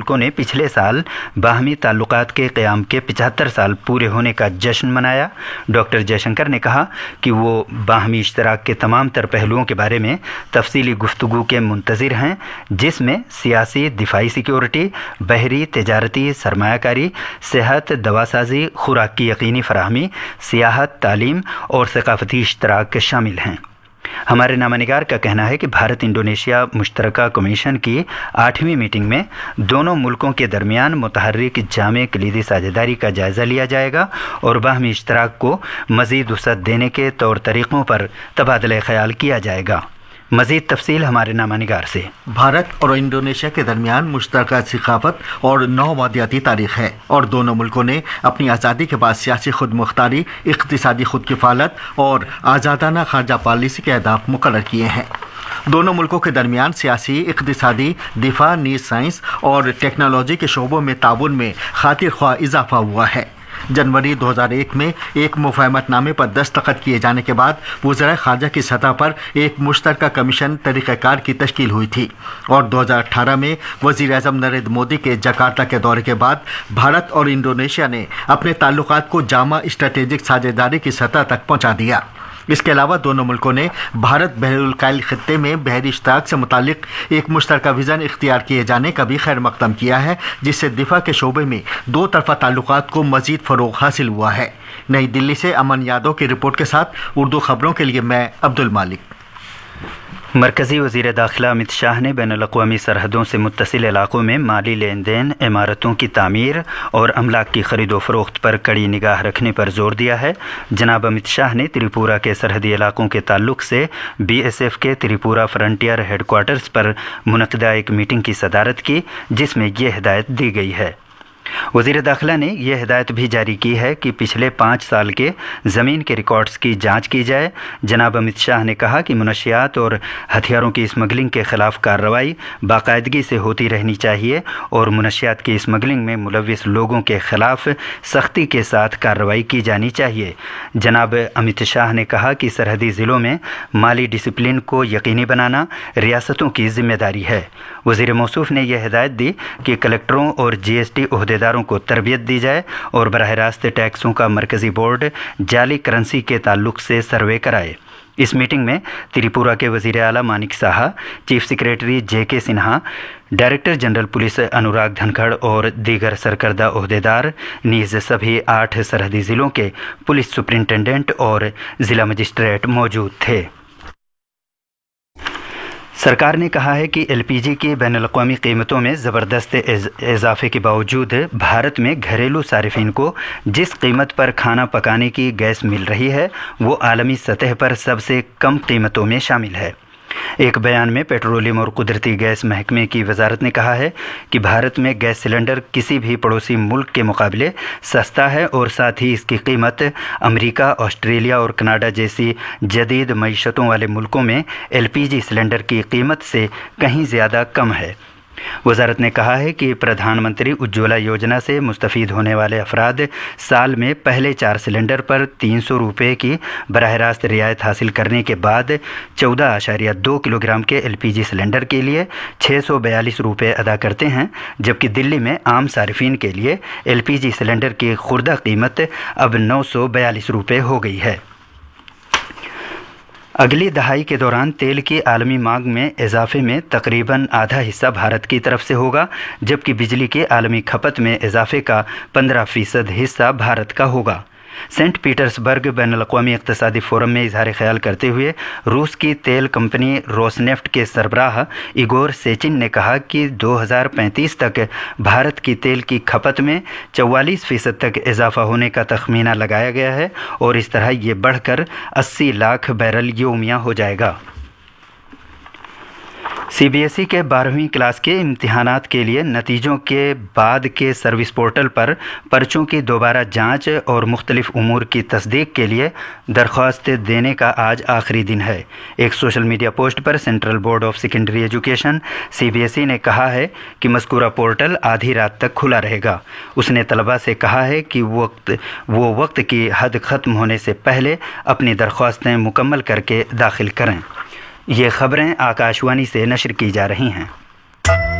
मुल्कों ने पिछले साल बाहमी ताल्लुकात के क़याम के 75 साल पूरे होने का जश्न मनाया। डॉक्टर जयशंकर ने कहा कि वो बाहमी इश्तराक के तमाम तर पहलुओं के बारे में तफसीली गुफ्तगू के मुंतज़िर हैं, जिसमें सियासी, दिफाई सिक्योरिटी, बहरी, तिजारती, सरमायाकारी, सेहत, दवासाजी, खुराक की यकीनी फराहमी, सियाहत, तालीम और सकाफती इश्तराक शामिल हैं। हमारे नामानिगार का कहना है कि भारत इंडोनेशिया मुश्तरका कमीशन की 8वीं मीटिंग में दोनों मुल्कों के दरमियान मुतहर्रिक जामे कलीदी साझेदारी का जायज़ा लिया जाएगा और बाहमी इश्तराक को मज़ीद वसअत देने के तौर तरीक़ों पर तबादला ख़याल किया जाएगा। मज़ीद तफसील हमारे नामानिगार से। भारत और इंडोनेशिया के दरमियान मुश्तरका सकाफत और नौमादियाती तारीख़ है और दोनों मुल्कों ने अपनी आज़ादी के बाद सियासी खुद मुख्तारी, इक़्तिसादी खुद किफ़ालत और आज़ादाना ख़ारजा पॉलिसी के अहदाफ मुकर्रर किए हैं। दोनों मुल्कों के दरमियान सियासी, इक़्तिसादी, दिफा, नीज़ साइंस और टेक्नोलॉजी के शोबों में ताउन में खातिर ख्वाह इजाफा हुआ है। जनवरी 2001 में एक मुफ़ाहमतनामे पर दस्तखत किए जाने के बाद वज़राए ख़ारजा की सतह पर एक मुश्तरका कमीशन तरीक़ाकार की तश्कील हुई थी और 2018 में वज़ीर आज़म नरेंद्र मोदी के जकार्ता के दौरे के बाद भारत और इंडोनेशिया ने अपने ताल्लुकात को जामा स्ट्रेटेजिक साझेदारी की सतह तक पहुँचा दिया। इसके अलावा दोनों मुल्कों ने भारत बहरुल कायल खित्ते में बहरी इश्तराक से मुतालिक एक मुश्तरका विज़न इख्तियार किए जाने का भी खैर मकदम किया है, जिससे दिफा के शोबे में दो तरफा ताल्लुकात को मज़ीद फ़रोग़ हासिल हुआ है। नई दिल्ली से अमन यादव की रिपोर्ट के साथ उर्दू खबरों के लिए मैं अब्दुल मालिक। मरकज़ी वज़ीर दाखिला अमित शाह ने बैनुल-अक़वामी सरहदों से मुत्तसिल इलाक़ों में माली लेन देन, इमारतों की तामीर और अमलाक की ख़रीदो फ़रोख्त पर कड़ी निगाह रखने पर ज़ोर दिया है। जनाब अमित शाह ने त्रिपुरा के सरहदी इलाक़ों के ताल्लुक़ से BSF के त्रिपुरा फ्रंटियर हेडक्वार्टर्स पर मुनक़दा एक मीटिंग की सदारत की, जिसमें यह हिदायत दी गई है। वज़ीर दाखिला ने यह हिदायत भी जारी की है कि पिछले 5 साल के ज़मीन के रिकॉर्ड्स की जांच की जाए। जनाब अमित शाह ने कहा कि मुनशियात और हथियारों की स्मगलिंग के ख़िलाफ़ कार्रवाई बाकायदगी से होती रहनी चाहिए और मुनशियात की स्मगलिंग में मुलव्विस लोगों के ख़िलाफ़ सख्ती के साथ कार्रवाई की जानी चाहिए। जनाब अमित शाह ने कहा कि सरहदी ज़िलों में माली डिसिप्लिन को यकीनी बनाना रियासतों की ज़िम्मेदारी है। वज़ीर मौसूफ़ ने यह हिदायत दी कि कलेक्टरों और GST अहदेदारों को तरबियत दी जाए और बराह रास्त टैक्सों का मरकज़ी बोर्ड जाली करेंसी के ताल्लुक़ से सर्वे कराए। इस मीटिंग में त्रिपुरा के वज़ीर आला Manik Saha, chief secretary JK Sinha, director general police अनुराग धनखड़ और दीगर सरकर्दा अहदेदार नीज़ सभी 8 सरहदी ज़िलों के पुलिस सुपरिटेंडेंट और ज़िला मजिस्ट्रेट मौजूद थे। सरकार ने कहा है कि LPG की बैनुल-अक़वामी कीमतों में ज़बरदस्त इजाफे के बावजूद भारत में घरेलू सारिफिन को जिस कीमत पर खाना पकाने की गैस मिल रही है वो आलमी सतह पर सबसे कम कीमतों में शामिल है। एक बयान में पेट्रोलियम और कुदरती गैस महकमे की वजारत ने कहा है कि भारत में गैस सिलेंडर किसी भी पड़ोसी मुल्क के मुकाबले सस्ता है और साथ ही इसकी कीमत अमेरिका, ऑस्ट्रेलिया और कनाडा जैसी जदीद मईशतों वाले मुल्कों में LPG सिलेंडर की कीमत से कहीं ज़्यादा कम है। वजारत ने कहा है कि प्रधानमंत्री उज्ज्वला योजना से मुस्तफ़ीद होने वाले अफराद साल में पहले 4 सिलेंडर पर 300 रुपये की बराह रास्त रियायत हासिल करने के बाद 14.2 किलोग्राम के LPG सिलेंडर के लिए 642 रुपये अदा करते हैं, जबकि दिल्ली में आम सारिफिन के लिए LPG सिलेंडर की खुर्दा कीमत अब 942 रुपये हो गई है। अगली दहाई के दौरान तेल की आलमी मांग में इजाफे में तकरीबन आधा हिस्सा भारत की तरफ से होगा, जबकि बिजली की आलमी खपत में इजाफे का 15% हिस्सा भारत का होगा। सेंट पीटर्सबर्ग बैनुल-अक़वामी इक़्तिसादी फ़ोरम में इज़हार ख्याल करते हुए रूस की तेल कंपनी रोसनेफ्ट के सरबराह इगोर सेचिन ने कहा कि 2035 तक भारत की तेल की खपत में 44% तक इजाफा होने का तखमीना लगाया गया है और इस तरह ये बढ़कर 80 लाख बैरल यौमिया हो जाएगा। CBSE के 12वीं क्लास के इम्तिहानात के लिए नतीजों के बाद के सर्विस पोर्टल पर पर्चों की दोबारा जांच और मुख्तलिफ उमूर की तस्दीक के लिए दरख्वास्त देने का आज आखिरी दिन है। एक सोशल मीडिया पोस्ट पर central board of secondary education CBSE ने कहा है कि मज़कूरा पोर्टल आधी रात तक खुला रहेगा। उसने तलबा से कहा है कि वो वक्त की हद ख़त्म होने से पहले अपनी दरख्वास्तें मुकम्मल करके दाखिल करें। ये खबरें आकाशवाणी से नशर की जा रही हैं।